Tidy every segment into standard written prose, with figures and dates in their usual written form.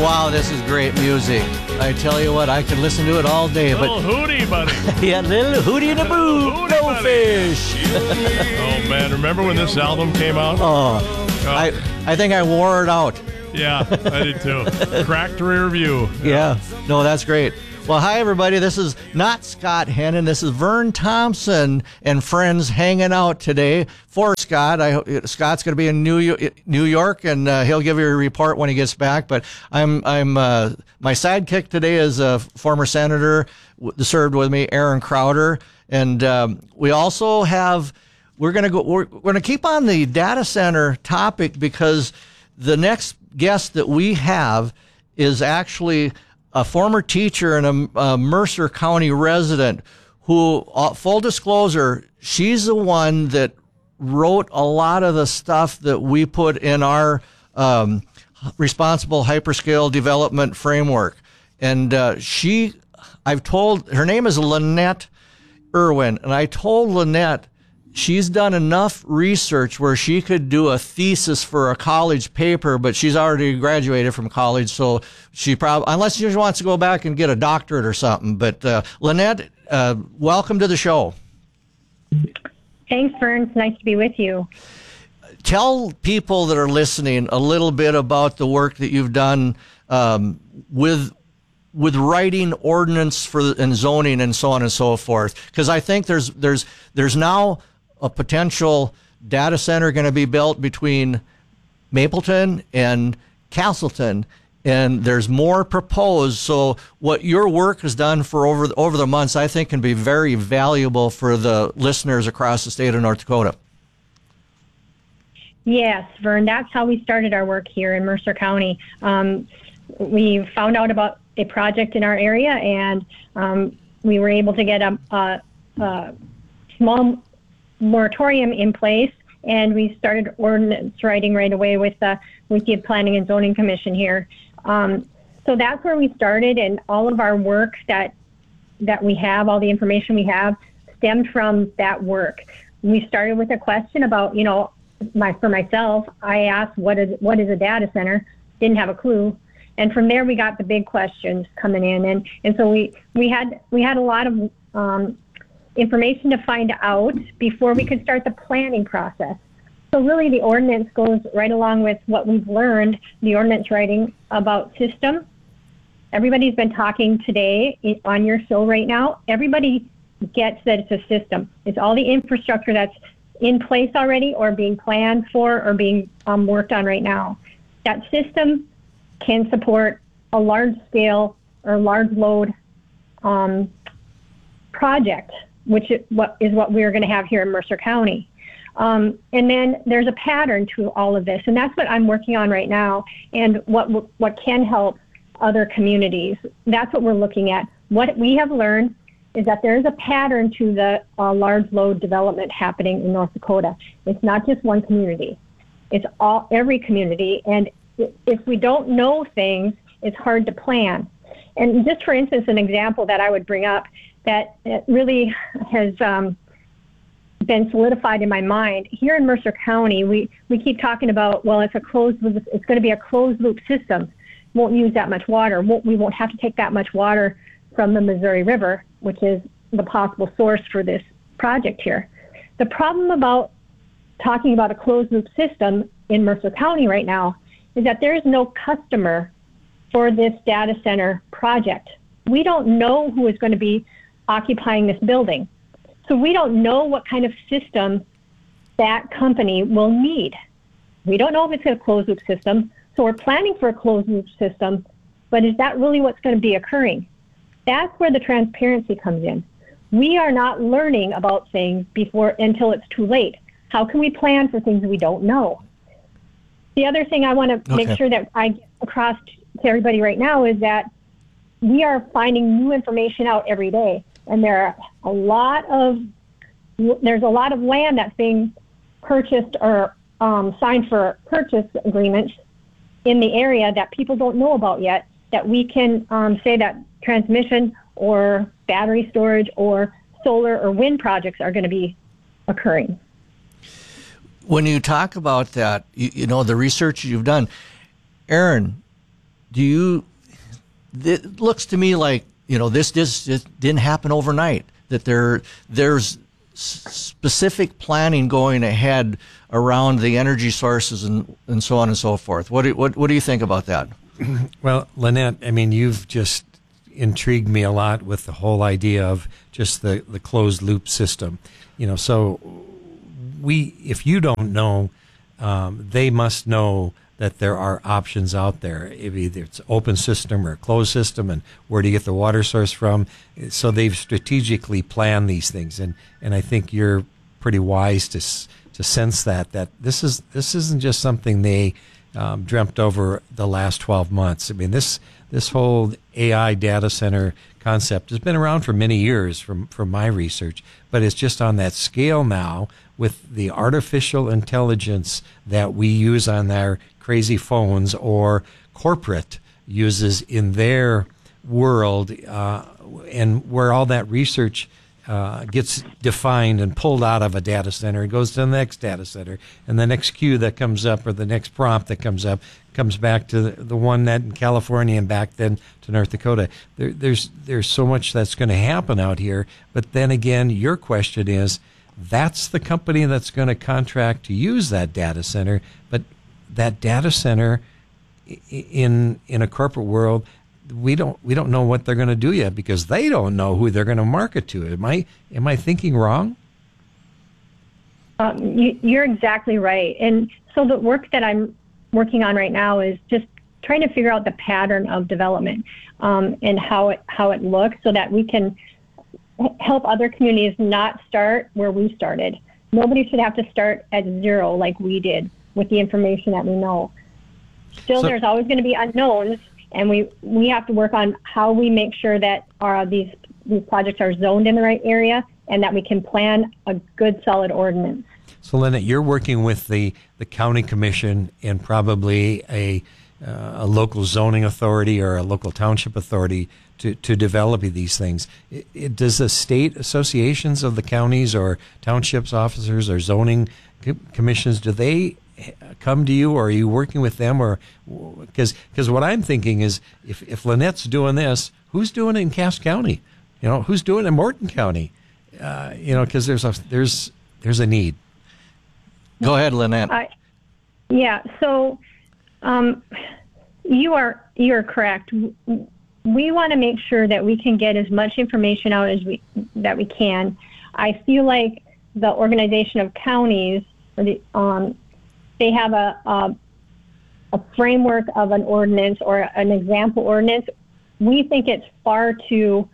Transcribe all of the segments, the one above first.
Wow, this is great music. I tell you what, I could listen to it all day. Little hootie, buddy. Yeah, little hootie in the boo. No fish. Oh, man. Remember when this album came out? I think I wore it out. Yeah, I did too. Cracked rear view. Yeah. No, that's great. Well, hi, everybody. This is not Scott Hennon. This is Vern Thompson and friends hanging out today for Scott. Scott's going to be in New York, and he'll give you a report when he gets back. But I'm my sidekick today is a former senator served with me, Aaron Crowder, and we also have. We're going to keep on the data center topic because the next guest that we have is actually a former teacher and a Mercer County resident who, full disclosure, she's the one that wrote a lot of the stuff that we put in our responsible hyperscale development framework. And I've told, her name is Lynette Irwin, and I told Lynette she's done enough research where she could do a thesis for a college paper, but she's already graduated from college, so she probably, unless she wants to go back and get a doctorate or something. But Lynette, welcome to the show. Thanks, Vern. It's nice to be with you. Tell people that are listening a little bit about the work that you've done with writing ordinance and zoning and so on and so forth, because I think there's now a potential data center going to be built between Mapleton and Castleton, and there's more proposed. So what your work has done for over the months, I think, can be very valuable for the listeners across the state of North Dakota. Yes, Vern, that's how we started our work here in Mercer County. We found out about a project in our area, and we were able to get a small moratorium in place, and we started ordinance writing right away with the Planning and Zoning Commission here. So that's where we started, and all of our work that we have, all the information we have, stemmed from that work. We started with a question about, for myself, I asked, what is a data center? Didn't have a clue. And from there, we got the big questions coming in, and so we had a lot of information to find out before we could start the planning process. So really, the ordinance goes right along with what we've learned, the ordinance writing about system. Everybody's been talking today on your show right now. Everybody gets that it's a system. It's all the infrastructure that's in place already or being planned for or being worked on right now. That system can support a large scale or large load project, which is what we're going to have here in Mercer County. And then there's a pattern to all of this, and that's what I'm working on right now, and what can help other communities. That's what we're looking at. What we have learned is that there is a pattern to the large load development happening in North Dakota. It's not just one community. It's every community, and if we don't know things, it's hard to plan. And just for instance, an example that I would bring up that really has been solidified in my mind. Here in Mercer County, we keep talking about, well, it's going to be a closed loop system. Won't use that much water. We won't have to take that much water from the Missouri River, which is the possible source for this project here. The problem about talking about a closed loop system in Mercer County right now is that there is no customer for this data center project. We don't know who is going to be occupying this building. So we don't know what kind of system that company will need. We don't know if it's a closed loop system, so we're planning for a closed loop system, but is that really what's going to be occurring? That's where the transparency comes in. We are not learning about things until it's too late. How can we plan for things we don't know? The other thing I want to make sure that I get across to everybody right now is that we are finding new information out every day, and there's a lot of land that's being purchased or signed for purchase agreements in the area that people don't know about yet, that we can say that transmission or battery storage or solar or wind projects are going to be occurring. When you talk about that, the research you've done, Aaron, It looks to me like, this just didn't happen overnight, that there's specific planning going ahead around the energy sources and so on and so forth. What do you think about that? Well, Lynette, I mean, you've just intrigued me a lot with the whole idea of just the closed loop system. So if you don't know, they must know that there are options out there. Either it's open system or a closed system, and where do you get the water source from? So they've strategically planned these things, and I think you're pretty wise to sense that this isn't just something they dreamt over the last 12 months. I mean, this whole AI data center concept has been around for many years from my research, but it's just on that scale now with the artificial intelligence that we use on our crazy phones or corporate uses in their world, and where all that research gets defined and pulled out of a data center. It goes to the next data center, and the next queue that comes up or the next prompt that comes up comes back to the one that in California and back then to North Dakota. There's so much that's going to happen out here. But then again, your question is, that's the company that's going to contract to use that data center. But that data center in a corporate world, we don't know what they're going to do yet, because they don't know who they're going to market to. Am I thinking wrong? You're exactly right. And so the work that I'm working on right now is just trying to figure out the pattern of development and how it looks, so that we can help other communities not start where we started. Nobody should have to start at zero like we did with the information that we know. Still, there's always going to be unknowns, and we have to work on how we make sure that these projects are zoned in the right area and that we can plan a good, solid ordinance. So, Lynette, you're working with the county commission and probably a local zoning authority or a local township authority to develop these things. Does the state associations of the counties or townships officers or zoning commissions, do they come to you, or are you working with them? Or because what I'm thinking is, if Lynette's doing this, who's doing it in Cass County? Who's doing it in Morton County? Because there's a need. Go ahead, Lynette. So you are correct. We want to make sure that we can get as much information out that we can. I feel like the organization of counties, they have a framework of an ordinance or an example ordinance. We think it's far too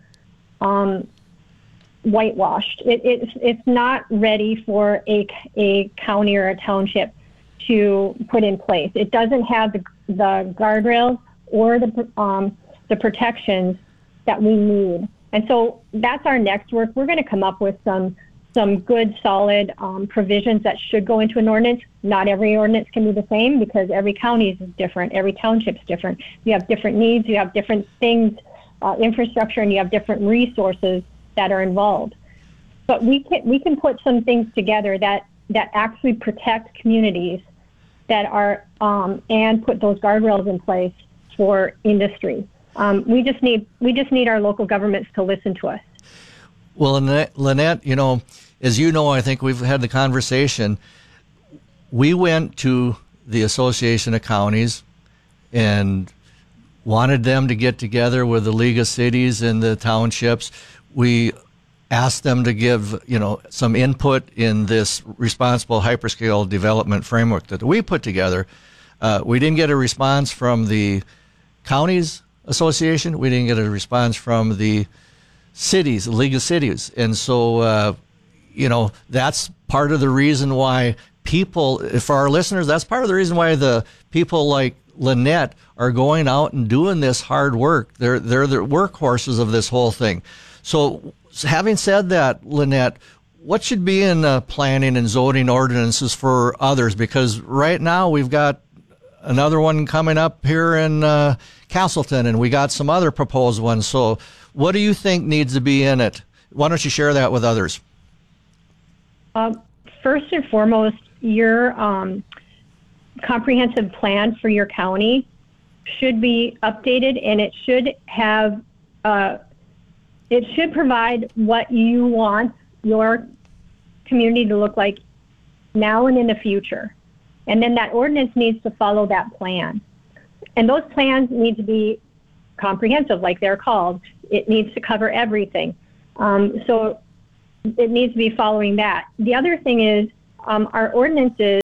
whitewashed. It's not ready for a county or a township to put in place. It doesn't have the guardrails or the protections that we need. And so that's our next work. We're going to come up with some good, solid provisions that should go into an ordinance. Not every ordinance can be the same, because every county is different. Every township's different. You have different needs. You have different things, infrastructure, and you have different resources that are involved. But we can put some things together that actually protect communities that are and put those guardrails in place for industry. We just need our local governments to listen to us. Well, Lynette, as you know, I think we've had the conversation. We went to the Association of Counties and wanted them to get together with the League of Cities and the townships. We asked them to give, some input in this responsible hyperscale development framework that we put together. We didn't get a response from the counties association. We didn't get a response from the cities, the League of Cities. And so, that's part of the reason why for our listeners, that's part of the reason why the people like Lynette are going out and doing this hard work. They're the workhorses of this whole thing. So having said that, Lynette, what should be in planning and zoning ordinances for others? Because right now we've got another one coming up here in Castleton, and we got some other proposed ones. So what do you think needs to be in it? Why don't you share that with others? First and foremost, your comprehensive plan for your county should be updated, and it should have, it should provide what you want your community to look like now and in the future. And then that ordinance needs to follow that plan. And those plans need to be comprehensive, like they're called. It needs to cover everything. So it needs to be following that. The other thing is our ordinances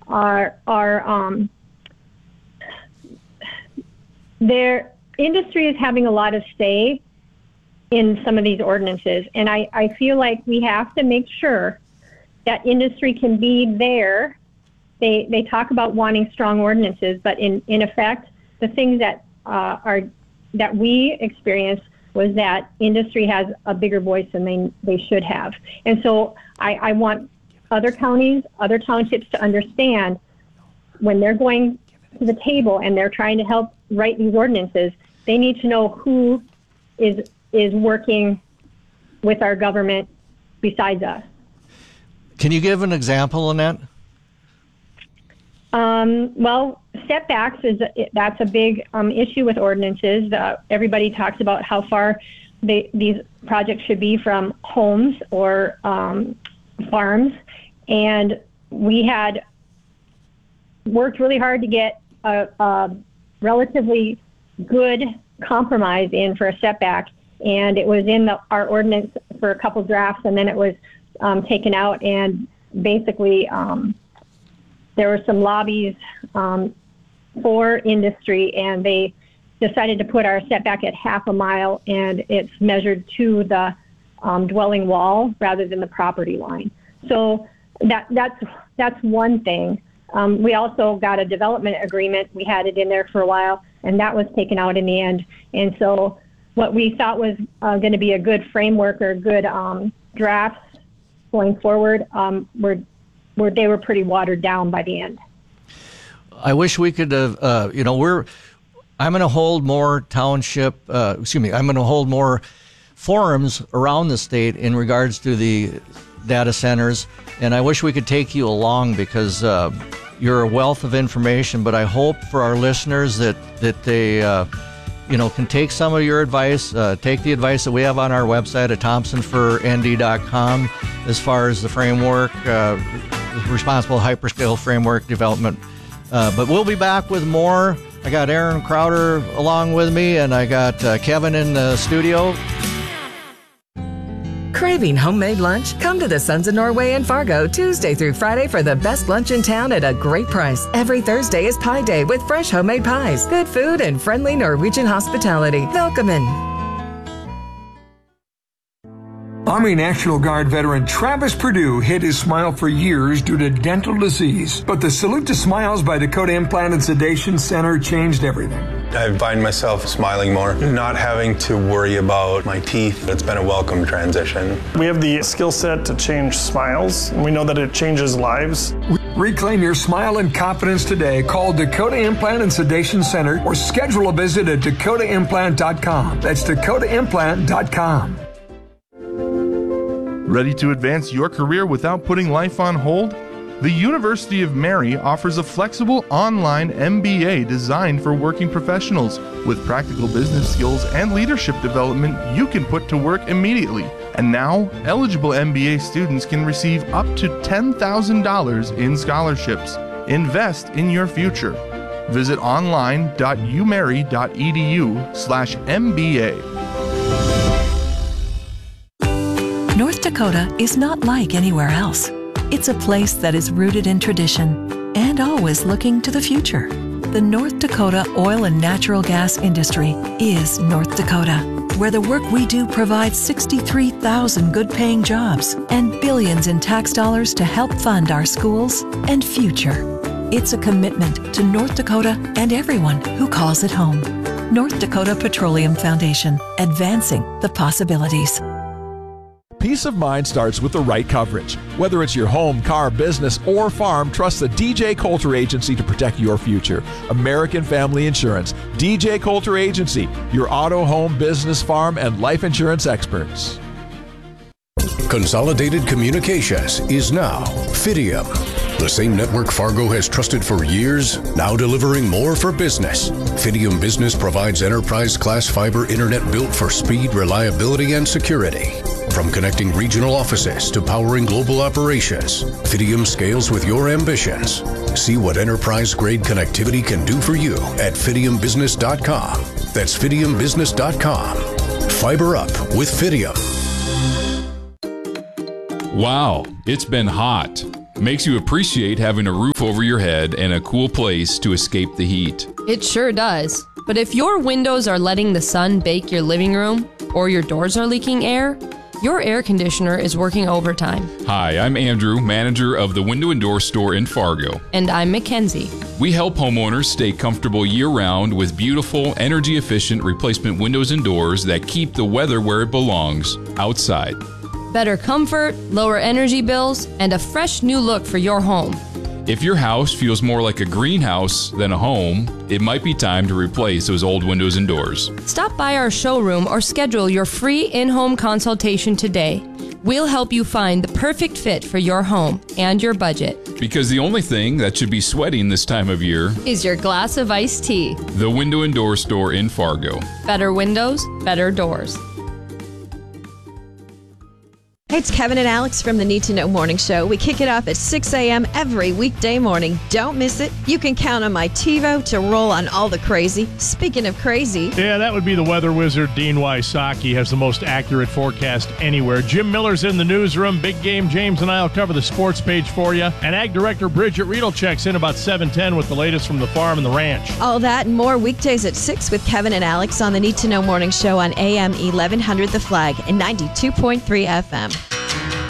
their industry is having a lot of say in some of these ordinances. And I feel like we have to make sure that industry can be there. They talk about wanting strong ordinances, but in effect, the things that that we experienced was that industry has a bigger voice than they should have. And so I want other counties, other townships to understand when they're going to the table and they're trying to help write these ordinances, they need to know who is working with our government besides us. Can you give an example on that? Well, setbacks that's a big issue with ordinances. Everybody talks about how far these projects should be from homes or farms, and we had worked really hard to get a relatively good compromise in for a setback, and it was in our ordinance for a couple drafts, and then it was taken out, and basically there were some lobbies for industry, and they decided to put our setback at 1/2 mile, and it's measured to the dwelling wall rather than the property line. So that's one thing. We also got a development agreement. We had it in there for a while, and that was taken out in the end. And so what we thought was going to be a good framework or good drafts going forward they were pretty watered down by the end. I wish we could have, I'm going to hold more I'm going to hold more forums around the state in regards to the data centers, and I wish we could take you along because you're a wealth of information, but I hope for our listeners that they, can take some of your advice, take the advice that we have on our website at thompsonfornd.com as far as the framework, responsible hyperscale framework development. But we'll be back with more. I got Aaron Crowder along with me, and I got Kevin in the studio. Craving homemade lunch? Come to the Sons of Norway in Fargo Tuesday through Friday for the best lunch in town at a great price. Every Thursday is Pie Day with fresh homemade pies, good food, and friendly Norwegian hospitality. Welcome in. Army National Guard veteran Travis Perdue hid his smile for years due to dental disease. But the Salute to Smiles by Dakota Implant and Sedation Center changed everything. I find myself smiling more, not having to worry about my teeth. It's been a welcome transition. We have the skill set to change smiles, and we know that it changes lives. Reclaim your smile and confidence today. Call Dakota Implant and Sedation Center or schedule a visit at dakotaimplant.com. That's dakotaimplant.com. Ready to advance your career without putting life on hold? The University of Mary offers a flexible online MBA designed for working professionals with practical business skills and leadership development you can put to work immediately. And now, eligible MBA students can receive up to $10,000 in scholarships. Invest in your future. Visit online.umary.edu/MBA. North Dakota is not like anywhere else. It's a place that is rooted in tradition and always looking to the future. The North Dakota oil and natural gas industry is North Dakota, where the work we do provides 63,000 good-paying jobs and billions in tax dollars to help fund our schools and future. It's a commitment to North Dakota and everyone who calls it home. North Dakota Petroleum Foundation, advancing the possibilities. Peace of mind starts with the right coverage. Whether it's your home, car, business, or farm, trust the DJ Coulter Agency to protect your future. American Family Insurance. DJ Coulter Agency, your auto, home, business, farm, and life insurance experts. Consolidated Communications is now Fidium. The same network Fargo has trusted for years, now delivering more for business. Fidium Business provides enterprise-class fiber internet built for speed, reliability, and security. From connecting regional offices to powering global operations, Fidium scales with your ambitions. See what enterprise-grade connectivity can do for you at fidiumbusiness.com. That's fidiumbusiness.com. Fiber up with Fidium. Wow, it's been hot. Makes you appreciate having a roof over your head and a cool place to escape the heat. It sure does. But if your windows are letting the sun bake your living room, or your doors are leaking air, your air conditioner is working overtime. Hi, I'm Andrew, manager of the Window and Door Store in Fargo. And I'm Mackenzie. We help homeowners stay comfortable year-round with beautiful, energy-efficient replacement windows and doors that keep the weather where it belongs, outside. Better comfort, lower energy bills, and a fresh new look for your home. If your house feels more like a greenhouse than a home, it might be time to replace those old windows and doors. Stop by our showroom or schedule your free in-home consultation today. We'll help you find the perfect fit for your home and your budget. Because the only thing that should be sweating this time of year is your glass of iced tea. The Window and Door Store in Fargo. Better windows, better doors. Hey, it's Kevin and Alex from the Need to Know Morning Show. We kick it off at 6 a.m. every weekday morning. Don't miss it. You can count on my TiVo to roll on all the crazy. Speaking of crazy. Yeah, that would be the weather wizard, Dean Wysocki, has the most accurate forecast anywhere. Jim Miller's in the newsroom. Big Game James and I will cover the sports page for you. And Ag Director Bridget Riedel checks in about 7:10 with the latest from the farm and the ranch. All that and more weekdays at 6 with Kevin and Alex on the Need to Know Morning Show on AM 1100 The Flag and 92.3 FM.